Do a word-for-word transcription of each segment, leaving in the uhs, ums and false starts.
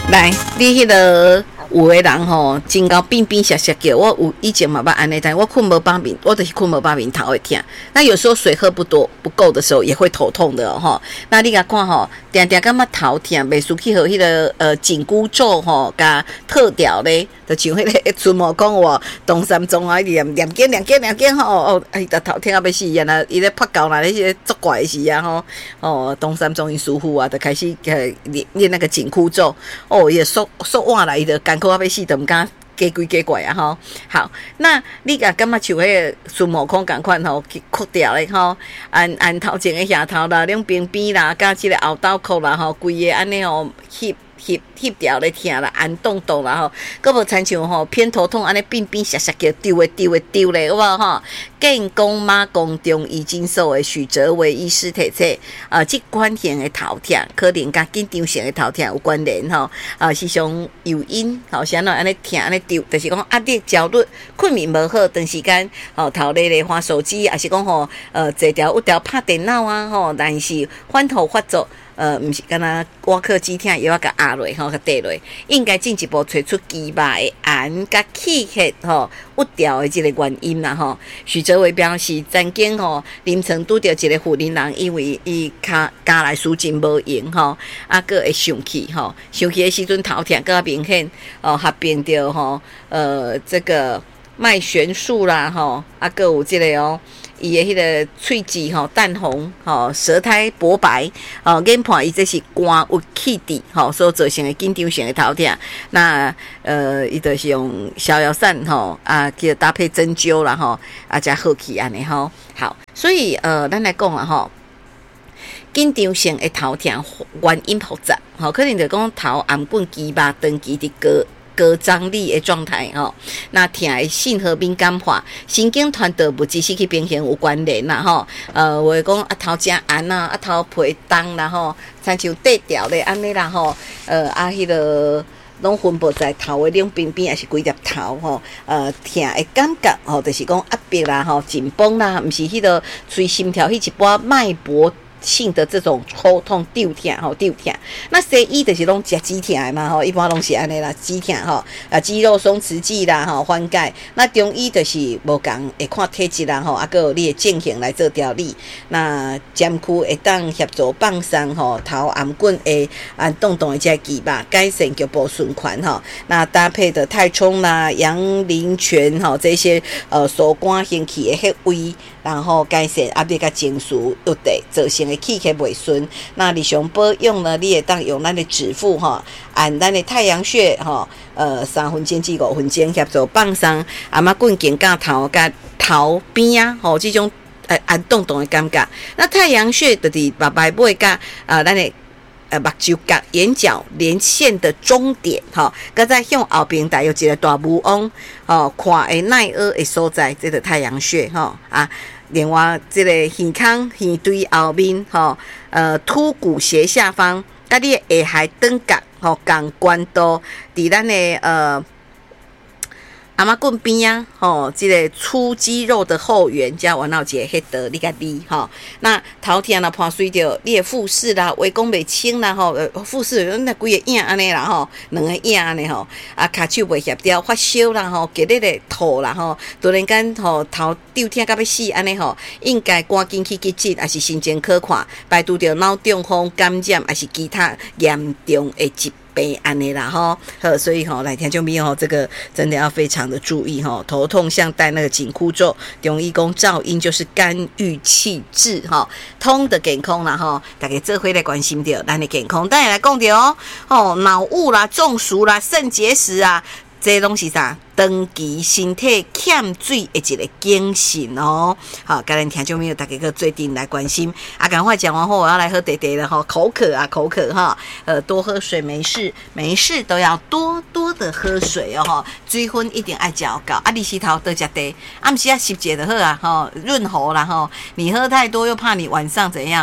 来，你迄、那个有的人吼，真够变变涩涩叫，我有以前嘛捌安尼，但我困无饱眠，我就是困无饱眠头会痛。那有时候水喝不多不够的时候，也会头痛的吼、哦。那你甲看吼，定定感觉头痛，袂输去和迄个呃紧箍咒吼，甲特调咧，就像迄个孙悟空我东山宗啊，念念经念经念经吼，哦，伊个头痛啊要死，原来伊咧拍狗啦，那些作怪时啊吼，哦，东山宗因师傅啊，就开始呃念念那个紧箍咒。哦，也说说话来的，艰苦啊要死，都唔敢假鬼假怪啊吼。好，那你甲感觉像迄个孙悟空共款吼，去哭掉咧吼，按按头前的额头啦，两边边啦，甲即个后斗壳啦吼，规个安尼吼翕翕翕掉咧疼啦，按动动啦吼，佫无亲像吼偏头痛安尼变变涩涩叫丢诶丢诶丢咧，有无吼？建功马公中医经所的许哲维医师提出，啊，即款型的头痛，可能甲紧张型的头痛有关联吼，啊，时常诱因，吼，是安怎安尼疼安尼丢，就是讲压力、焦虑、困眠无好，长时间吼头咧咧滑手机，还是讲吼呃坐条有条拍电脑啊吼，但是反复发作。呃，毋是敢若挖克肌疼药啊，甲压落吼，甲跌落，应该进一步找出鸡肉的氨甲气血吼不调的即个原因啦吼。许哲维表示，曾经吼临床拄着一个妇人人，因为伊骹骹内输精无用吼，啊个会生气吼，生气的时阵头痛更明显哦，合并着吼呃这个脉弦素啦吼，啊个有即个哦。伊的迄个喙齿吼淡红吼，舌苔薄白哦，眼看伊这是肝郁气滞吼所造成的紧张性的头痛。那呃，伊就是用逍遥散吼啊，叫搭配针灸啦吼，啊加好气安尼吼。好，所以呃，咱来讲啦吼，紧张性的头痛原因复杂，吼，可能就讲头暗棍肌肉长期伫高。高张力的状态吼，那疼的性和敏感化，神经传导物质失去平衡有关联啦吼。呃，话讲啊头真红啊，啊头皮重啦吼，亲像跌掉咧安尼啦吼。呃啊，迄、那个拢分布在头的两边边，还是规粒头吼。呃，疼的感觉吼，就是讲压迫啦吼，紧绷啦，毋是迄个随心跳迄一波脉搏。性的这种抽痛、丢痛吼、丢痛，那西医就是拢食止痛的嘛吼，一般拢是安尼啦，止痛吼，啊肌肉松弛剂啦吼，缓解。那中医就是无共，会看体质啦吼，啊个你的症型来做调理。那针区会当协助放松吼头颔棍的按动动的这肌肉，改善局部循环吼。那搭配的太冲啦、阳陵泉吼这些呃手肝行气的迄位，然后改善压力甲情绪郁地造成的气血袂顺。那日常保养呢，你会当用咱的指腹吼，按咱的太阳穴吼，呃三分钟至五分钟协助放松，阿妈棍肩胛头甲头边啊吼，这种呃按动动的感觉。那太阳穴就伫目白尾甲啊咱的。呃，目睭角、眼角连线的终点，吼，佮再向后边带有一个大母翁，吼，看会奈耳的所在，这个太阳穴，吼啊。另外，这个耳孔、耳堆后面，吼，呃，突骨斜下方，佮你的下颌短角，吼，共关度，伫咱的呃。阿妈棍边啊，吼，这个粗肌肉的后缘加完后一个迄个你甲你吼，那头天啦破水着你的腹式啦，围讲袂清啦吼，呃，腹式那规个影安尼啦吼，两个影安尼吼，啊，骹手袂协调，发烧啦吼，激烈的吐啦吼，突然间吼头丢痛甲要死安尼吼，应该赶紧去急诊，还是心情可看，排除着脑中风、感染，还是其他严重的疾病。病安尼啦吼，好，所以吼来听众朋友，这个真的要非常的注意吼。头痛像戴那个紧箍咒，中医讲噪音就是肝郁气滞吼，通的健康啦吼，大家做伙来关心着咱的健康。等下来讲着哦，吼脑雾啦、中暑啦、肾结石啊。这拢是啥？长期身体欠水的一个警讯哦。好，今日听众朋友大家个最近来关心。啊，赶快讲完后，我要来喝茶茶了哈，口渴啊，口渴哈。呃，多喝水没事，没事都要多多的喝水哦哈。水分一定爱嚼够。啊，你洗头多吃茶，啊，不是啊，湿节的喝啊哈，润喉啦哈。你喝太多又怕你晚上怎样？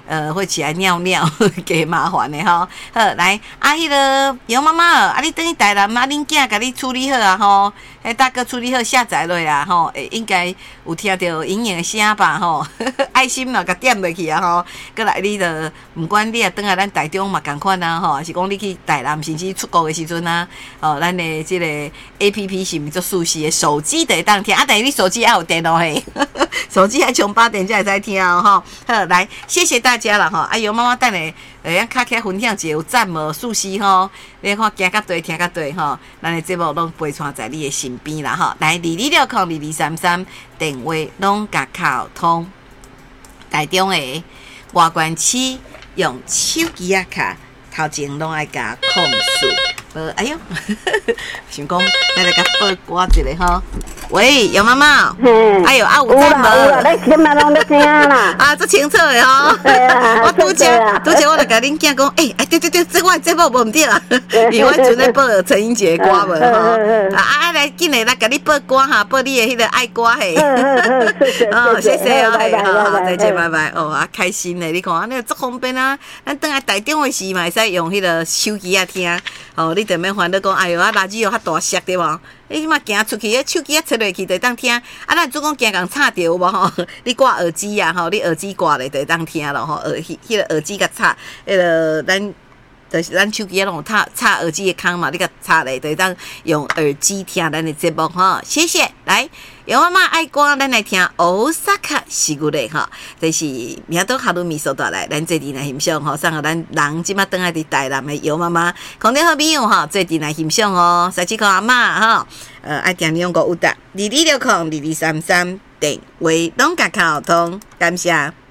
呃会起来尿尿，给麻烦的吼。好，来啊，迄、那个杨妈妈，啊，你等于台南啊，恁囝甲你处理好啊吼，迄大哥处理好下载落啦吼，诶，应该有听到莹莹的声吧吼，爱心嘛，甲点落去啊吼，过来你着毋管你啊，等下咱台中嘛共款啊吼，还是讲你去台南甚至出国的时阵啊，哦，咱的即个 A P P 是毋是足舒适的？手机就会当听，啊，等于你手机还有电脑嘿，手机还充八点才会使听哦吼。好，来，谢谢大家了吼，哎呦，妈妈等下。诶，卡起分享一个有赞无舒适吼，你看行较对，听较对吼，咱的节目拢陪伴在你的身边啦吼。来，二二六空二二三三，电话拢甲沟通。台中的外关区用手机啊卡，头前拢爱甲控诉。呃，哎呦，想讲，咱来甲报歌一下吼。喂，杨妈妈，哎呦，啊有赞无？ 有啦，你今嘛拢在听啦。 啊，这清楚的吼。我拄则拄则我就甲恁囝讲，诶，哎对对对，这我的节目无毋对啦，因为我阵咧报陈英杰的歌无吼。啊，来紧诶，来甲你报歌哈，报你的迄个爱歌嘿。哦，谢谢哦，嘿，好好，再见，拜拜。哦，啊，开心嘞，你看，安尼足方便啊。咱等下台中的时嘛，会使用迄个手机啊听。哦，你就免烦恼讲，哎呦，啊垃圾又较大声对无？你即马行出去，迄手机啊插落去就当听，啊，咱主讲惊共插着有无吼？你挂耳机啊吼，你耳机挂咧就当听咯吼，耳迄迄个耳机甲插，迄个咱就是咱手机啊，拢有插插耳机的孔嘛，你甲插咧就当用耳机听咱的节目吼。谢谢，来。杨妈妈爱歌，咱来听欧萨卡西古嘞哈，这是名都哈鲁米索带来，咱最近来欣赏吼，送互咱人即马等下伫台南的杨妈妈，空中好朋友哈，最近来欣赏哦，三七个阿嬷哈，呃，爱听你用个有答，二二六空二二三三电话拢甲沟通，感谢。